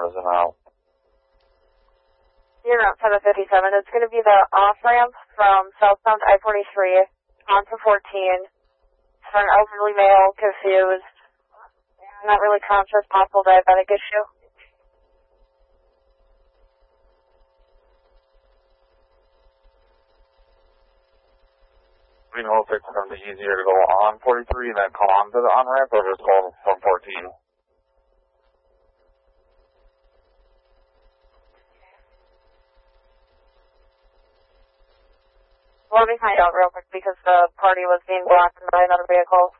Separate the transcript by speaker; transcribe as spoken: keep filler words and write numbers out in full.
Speaker 1: miles an hour.
Speaker 2: You're on seven fifty-seven. It's going to be the off-ramp from southbound I forty-three onto fourteen for an elderly male confused, not really conscious, possible diabetic issue.
Speaker 1: We know if it's going to be easier to go on forty-three and then come on to the on-ramp, or just go from fourteen?
Speaker 2: Let me find out real quick because the party was being blocked by another vehicle.